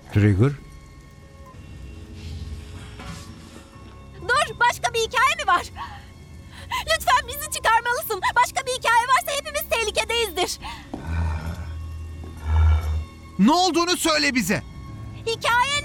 Trigger? Dur, başka bir hikaye mi var? Lütfen bizi çıkarmalısın. Başka bir hikaye varsa hepimiz tehlikedeyizdir. Ne olduğunu söyle bize. Hikaye